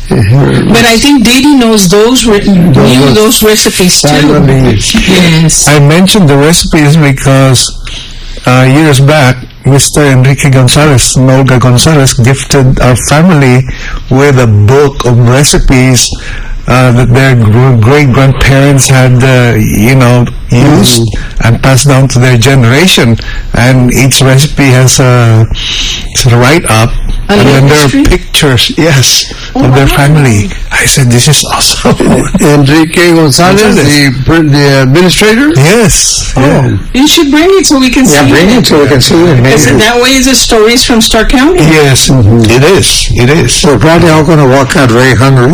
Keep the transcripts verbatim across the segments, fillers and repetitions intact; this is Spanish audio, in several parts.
But I think Didi knows those, re- knew those recipes too. Yes. I mentioned the recipes because uh, years back, Mister Enrique Gonzalez and Olga Gonzalez gifted our family with a book of recipes uh, that their gr- great-grandparents had, uh, you know, used mm. and passed down to their generation. And each recipe has a, a write-up. A and then there are history? pictures, yes, oh, of their wow. family. I said, this is awesome. Enrique Gonzalez, Gonzalez. the, the administrator? Yes. Oh, Yeah. you should bring it so we can Yeah, see bring it so we can see it. Because Maybe. that way the stories from Stark County. Yes, mm-hmm. it is. It is. We're probably all going to walk out very hungry.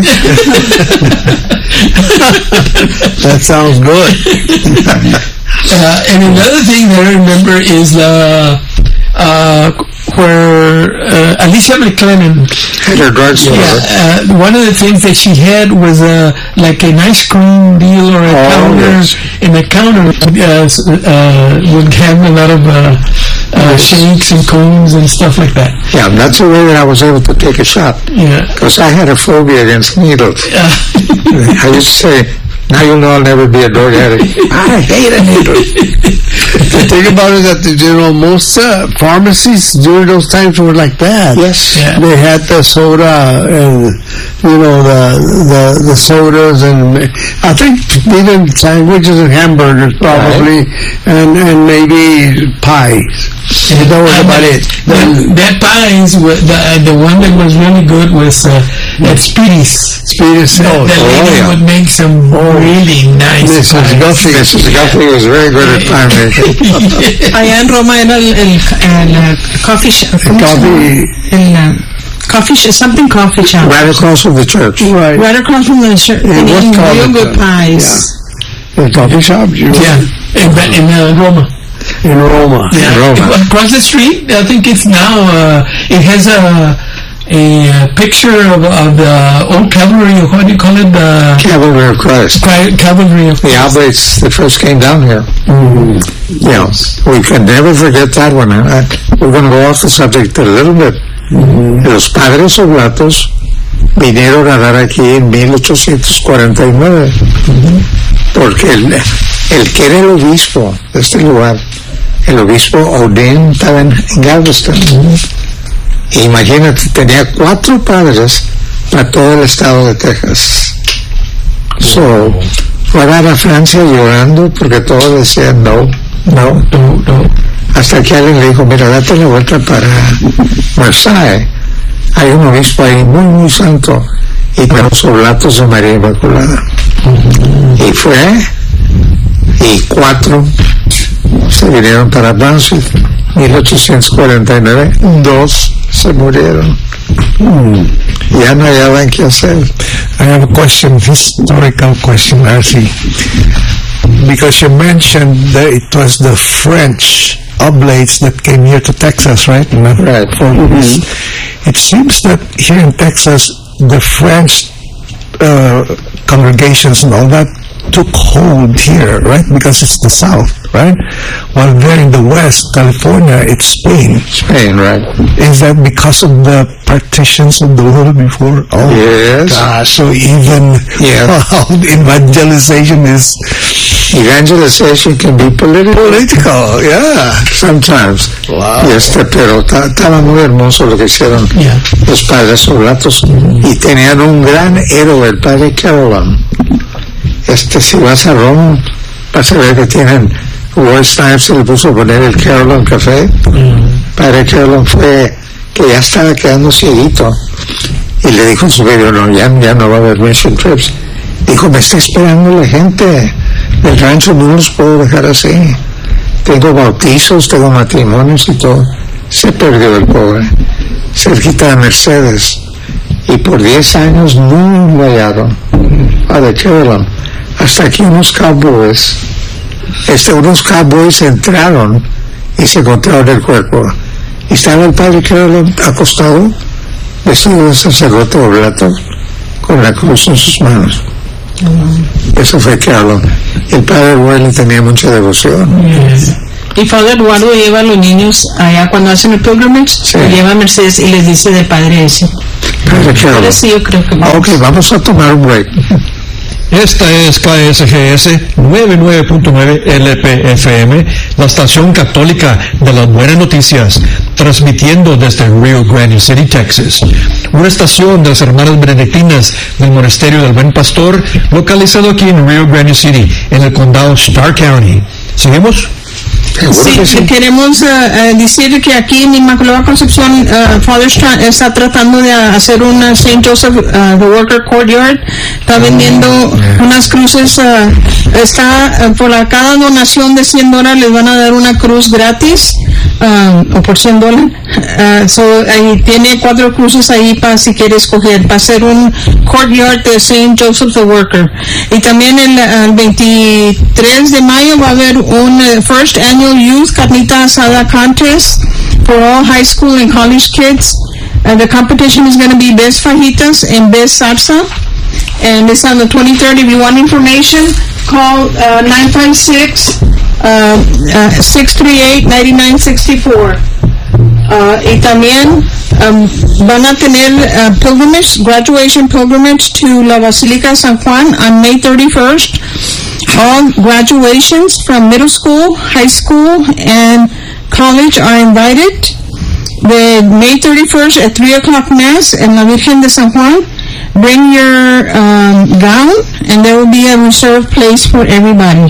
That sounds good. Uh, and another thing that I remember is the uh, where uh, Alicia McLennan, Had her drugstore. yeah, uh, one of the things that she had was a like an ice cream deal or a Oh, counter, yes. and the counter uh, s- uh, would have a lot of uh, uh, shakes and cones and stuff like that. Yeah, that's the way that I was able to take a shot. Yeah. Because I had a phobia against needles. I used to say, now you'll know I'll never be a drug addict. I hate a needle. The thing about it is that, you know, most uh, pharmacies during those times were like that. Yes. Yeah. They had the soda and, you know, the the, the sodas and I think even sandwiches and hamburgers probably, and, and maybe pies. And that was And about that, it. That, that pies, were, the, uh, the one that was really good was uh, at Speedy's. Speedy's. The, Oh, the oh, lady yeah. would make some really nice Missus pies. Guffey. Missus Guffey was very good at pie making. Allá en Roma era el, el, el, uh, coffee shop. ¿Cómo se Coffee. llama? El, uh, coffee shop, something coffee shop. Right across from the church. Right. Right across from the church. It And was eating called real it, good uh, pies. The coffee shop. You Yeah, in, in uh, Roma. In Roma. Yeah. Roma. Across the street, I think it's now, uh, it has a, a picture of, of the old cavalry, what do you call it? The Cavalry of Christ. Cri- cavalry of The Oblates that first came down here. Mm-hmm. Yeah, we can never forget that one. I, I, we're going to go off the subject a little bit. Mm-hmm. Los padres oblatos vinieron a dar aquí en mil ochocientos cuarenta y nueve. Porque el, el que era el obispo de este lugar, el obispo Odin, estaba en Galveston. Imagínate, tenía cuatro padres para todo el estado de Texas. So, fue a dar a Francia llorando porque todos decían no, no, no, no. Hasta que alguien le dijo, mira, date la vuelta para Versailles. Hay un obispo ahí muy, muy santo y con los oblatos de María Inmaculada. Y fue, y cuatro se vinieron para Brunswick, mil ochocientos cuarenta y nueve, dos se murieron. Hmm. Ya no hallaban qué hacer. I have a question, historical question, R C. Because you mentioned that it was the French oblates that came here to Texas, right? Not Right. Portuguese. It seems that here in Texas, the French uh, congregations and all that took hold here, right? Because it's the South, right? While there in the West, California, it's Spain. Spain, right? Is that because of the partitions of the world before? Oh, Yes. gosh, so even Yeah. how evangelization is Evangelization can be political. political, yeah. Sometimes. Wow. Y este, pero ta- estaba muy hermoso lo que hicieron Yeah. los padres oblatos. Y tenían un gran héroe, el padre Carolan. Este, si vas a Roma, vas a ver que tienen, Roy Snipes se le puso a poner el Carolan Café. Padre Carolan fue, que ya estaba quedando cieguito. Y le dijo a su video, no, ya, ya no va a haber mission trips. Dijo, me está esperando la gente del rancho, no los puedo dejar así. Tengo bautizos, tengo matrimonios y todo. Se perdió el pobre, cerquita de Mercedes. Y por diez años no lo hallaron. Padre Carolan. Hasta que unos cowboys, este, unos cowboys entraron y se encontraron el cuerpo. Y estaba el padre Carolan acostado, vestido de sacerdote oblato, con la cruz en sus manos. Eso fue Carolan. El padre Eduardo tenía mucha devoción. Yes. Y Padre Eduardo lleva a los niños allá cuando hacen el pilgrimage, Sí. lo lleva a Mercedes y les dice del padre ese. Padre Carolyn. Sí, yo creo que vamos. Ok, vamos a tomar un break. Esta es K S G S noventa y nueve punto nueve L P F M, la estación católica de las buenas noticias, transmitiendo desde Rio Grande City, Texas. Una estación de las hermanas benedictinas del Monasterio del Buen Pastor, localizado aquí en Rio Grande City, en el condado Starr County. ¿Seguimos? Sí, sí, queremos uh, uh, decir que aquí en Inmaculada Concepción uh, Father Strand está tratando de hacer una Saint Joseph uh, the Worker Courtyard, está vendiendo unas cruces, uh, está uh, por la, cada donación de cien dólares les van a dar una cruz gratis, uh, o por cien dólares, uh, so, ahí tiene cuatro cruces ahí para si quiere escoger, para hacer un courtyard de Saint Joseph the Worker. Y también el, el veintitrés de mayo va a haber un uh, first annual Youth Carnita Asada contest for all high school and college kids. Uh, the competition is going to be best fajitas and best salsa, and it's on the twenty-third. If you want information, call uh, nine five six, six three eight, nine nine six four. Uh, y también um, van a tener uh, pilgrimage, graduation pilgrimage to la Basílica San Juan on May thirty-first. All graduations from middle school, high school, and college are invited. The May thirty-first at three o'clock Mass in la Virgen de San Juan. Bring your um, gown, and there will be a reserved place for everybody.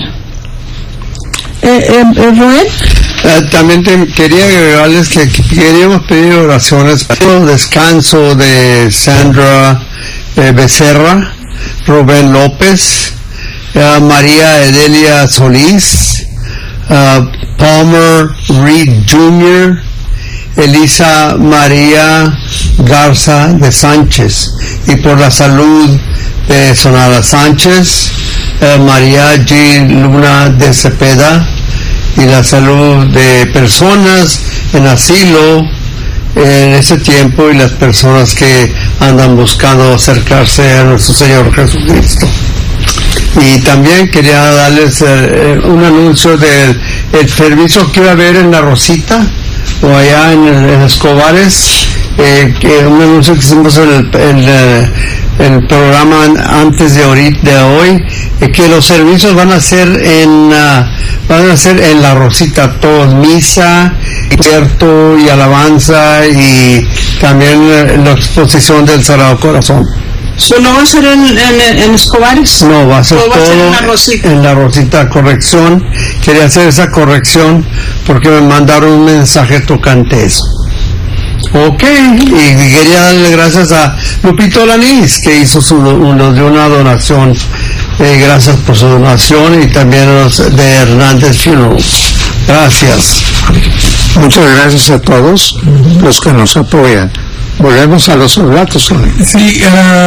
Eh, eh, Roel? Uh, también te, quería agregarles que queríamos pedir oraciones para el descanso de Sandra eh, Becerra, Rubén López, uh, María Edelia Solís, uh, Palmer Reed junior, Elisa María Garza de Sánchez, y por la salud de Sonara Sánchez, uh, María G. Luna de Cepeda, y la salud de personas en asilo en ese tiempo y las personas que andan buscando acercarse a nuestro Señor Jesucristo. Y también quería darles eh, un anuncio del el servicio que iba a haber en La Rosita o allá en, en Escobares, eh, que un anuncio que hicimos en el, en el, el programa antes de, ahorita, de hoy, eh, que los servicios van a ser en uh, van a ser en La Rosita, todos, misa, concierto y alabanza, y también eh, la exposición del Sagrado Corazón. ¿So no va a ser en, en, en Escobares? No, va a ser va todo a ser en La Rosita. en La Rosita. Corrección, quería hacer esa corrección porque me mandaron un mensaje tocante eso. Ok, y quería darle gracias a Lupito Lanís, que hizo su, uno, de una donación. Eh, gracias por su donación, y también a los de Hernández Funeral. Gracias. Muchas gracias a todos los que nos apoyan. Volvemos a los relatos. Sí,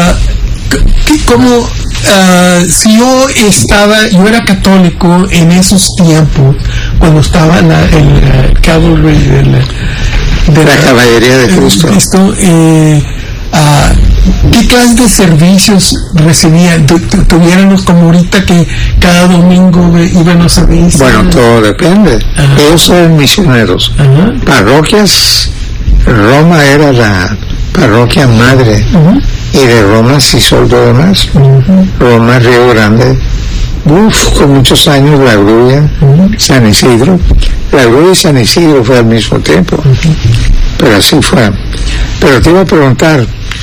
uh, como uh, si yo estaba, yo era católico en esos tiempos, cuando estaba la, el uh, cavalry de la, de la, la caballería de Cristo. Cristo eh, uh, ¿qué clase de servicios recibían? Tu, tu, tuviéramos como ahorita que cada domingo iban a servicios. Bueno, todo depende. Uh-huh. Ellos son misioneros. Uh-huh. Parroquias. Roma era la parroquia madre, uh-huh. y de Roma se hizo todo demás. Uh-huh. Roma, Río Grande, uf, con muchos años, La Grulla, uh-huh. San Isidro. La Grulla y San Isidro fue al mismo tiempo, uh-huh. pero así fue. Pero te iba a preguntar,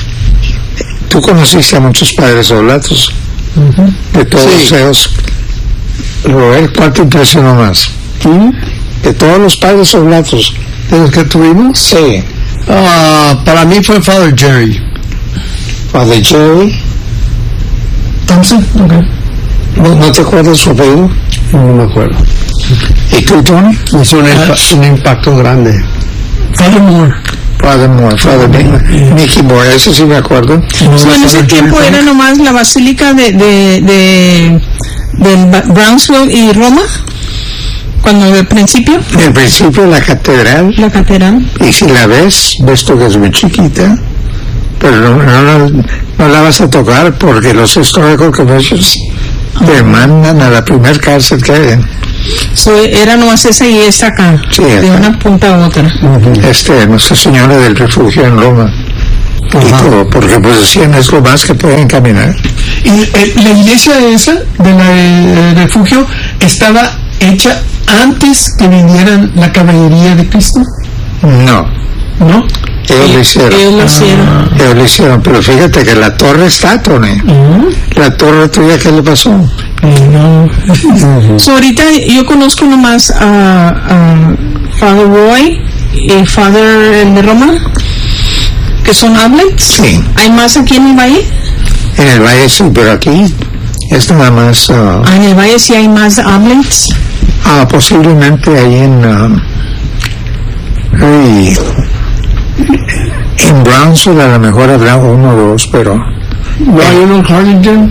tú conociste a muchos padres oblatos, uh-huh. de todos sí. ellos. Roel, ¿cuál te impresionó más? ¿Mm? De todos los padres oblatos. ¿De los que tuvimos? Sí. Uh, para mí fue Father Jerry. Father Jerry Thompson. Okay. ¿No, ¿No te acuerdas su apellido? No me acuerdo. ¿Y tú, Tony? Es un, impa- un impacto grande. Father Moore. Father Moore, Father yeah. Mickey Moore, eso sí me acuerdo. No, so, en ese tiempo era nomás la basílica de, de, de, de Brownsville y Roma. Cuando de principio. En principio la catedral. La catedral. Y si la ves, ves tú que es muy chiquita, pero no, no, no, no la vas a tocar porque los Historical Commissions te mandan a la primer cárcel que hay. So, era nomás esa y esta acá. Sí, de acá. una punta a otra. Uh-huh. Este, Nuestra Señora del Refugio en Roma. y todo, porque pues decían es lo más que pueden caminar. Y eh, la iglesia esa de la de, de refugio estaba hecha antes que vinieran la caballería de Cristo. No, ¿No? ellos lo hicieron. Ellos lo hicieron. Ellos lo hicieron, pero fíjate que la torre está, Tony. Uh-huh. La torre tuya, ¿qué le pasó? No. So, ahorita yo conozco nomás a, a Father Roy y Father el de Roma, que son Oblates. Sí. ¿Hay más aquí en el valle? En el valle sí, pero aquí es nada más... Uh, Ah, en el valle sí hay más Oblates. ah, posiblemente ahí en... Uh, ay, en Brownsville a lo mejor habrá uno o dos, pero... ¿No hay uno en Harlingen?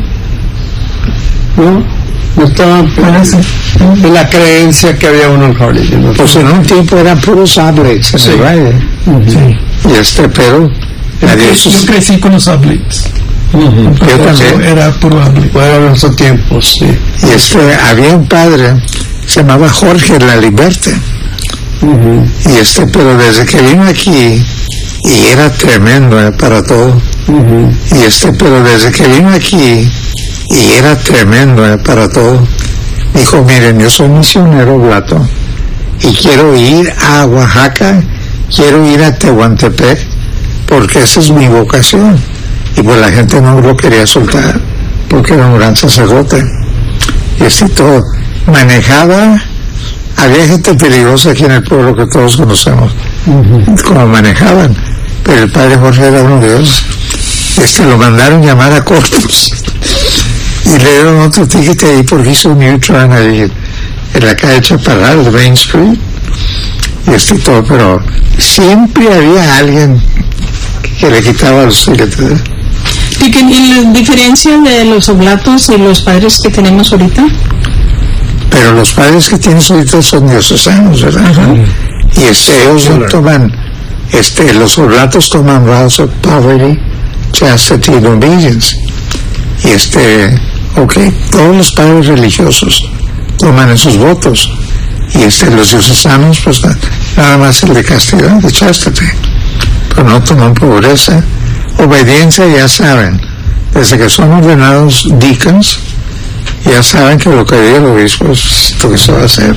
¿No? No estaba en la creencia que había uno en Harlingen. ¿No? Pues en un tiempo eran puros Oblates en Sí. el valle. Sí. Y este, pero... la Yo, diócesis- yo crecí con los Oblates. yo también. Era puro Oblate. Bueno, en nuestro tiempo, sí. Y este, había un padre, se llamaba Jorge Laliberte. Uh-huh. Y este, pero desde que vino aquí, y era tremendo eh, para todo. Uh-huh. Y este, pero desde que vino aquí, y era tremendo eh, para todo, dijo, miren, yo soy misionero blato, y quiero ir a Oaxaca, quiero ir a Tehuantepec, porque esa es mi vocación. Y pues la gente no lo quería soltar, porque era un gran sacerdote. Y este todo, manejaba, había gente peligrosa aquí en el pueblo que todos conocemos, uh-huh. como manejaban, pero el padre Jorge era uno de ellos. Este, lo mandaron llamar a Corpus, y le dieron otro ticket ahí porque hizo un U-turn ahí en la calle Chaparral de Main Street, y este todo, pero siempre había alguien que le quitaba los tickets. ¿Y, que, y la diferencia de los oblatos y los padres que tenemos ahorita? Pero los padres que tienes ahorita son diocesanos, ¿verdad? Uh-huh. Y este, ellos no toman, este, los oblatos toman vows of poverty, chastity and obedience. Y este, ok, todos los padres religiosos toman esos votos. Y este, los diocesanos, pues nada más el de castidad, de chastity. Pero no toman pobreza. Obediencia, ya saben, desde que son ordenados deacons, ya saben que lo que diga el obispo es lo que se va a hacer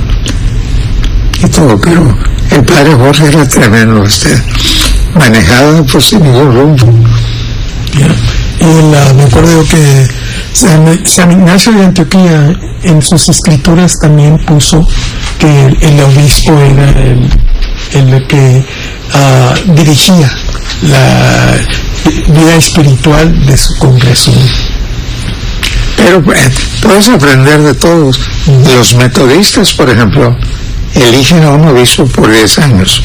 y todo, pero el padre Jorge era tremendo, este, manejado pues sin ningún rumbo. Yeah. Y la, me acuerdo que San, San Ignacio de Antioquía en sus escrituras también puso que el, el obispo era el, el que uh, dirigía la vida espiritual de su congreso. Pero eh, puedes aprender de todos. Uh-huh. Los metodistas, por ejemplo, eligen a un obispo por diez años.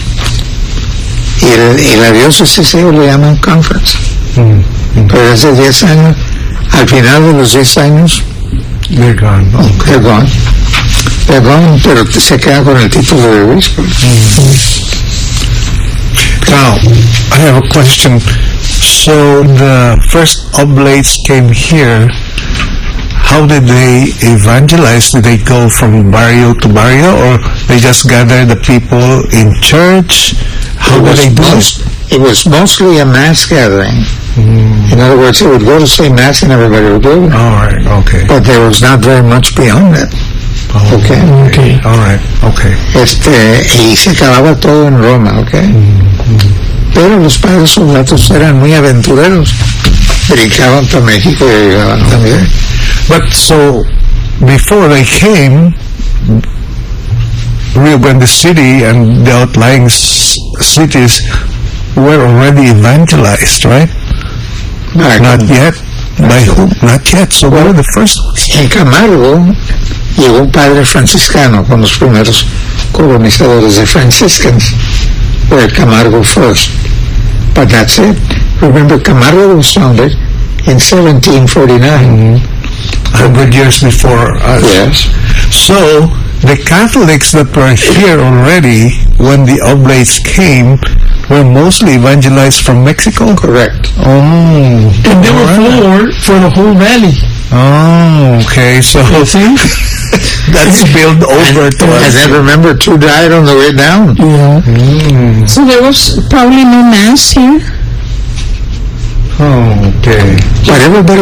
Y, el, y la diócesis ellos le llaman conference. Uh-huh. Pero desde diez años, al final de los diez años, they're gone. Okay. They're gone. They're gone, pero se queda con el título de obispo. Uh-huh. Now, I have a question. So the first oblates came here. How did they evangelize? Did they go from barrio to barrio, or they just gather the people in church? How did they do most, it? It was mostly a mass gathering. Mm. In other words, they would go to say mass and everybody would go. All right, okay. But there was not very much beyond that. Oh, okay. okay. All right, okay. Este, y se acababa todo en Roma, okay. Mm-hmm. Pero los padres oblatos eran muy aventureros. Brincaban para México y llegaban también. But so, before they came, Rio Grande City and the outlying s- cities were already evangelized, right? Not, Not yet. By whom? Not yet. So well, what were the first ones? En Camargo llegó un padre franciscano con los primeros colonizadores de Franciscans. Were Camargo first. But that's it. Remember, Camargo was founded in seventeen forty-nine. Mm-hmm. Hundred years before us. Yes. So the Catholics that were here already when the Oblates came were mostly evangelized from Mexico. Correct. Oh, and they were for for the whole valley. Oh, okay. So that's spilled over to us. And then remember, two died on the way down. Yeah. Mm. So there was probably no mass here. Oh, okay. Podemos ver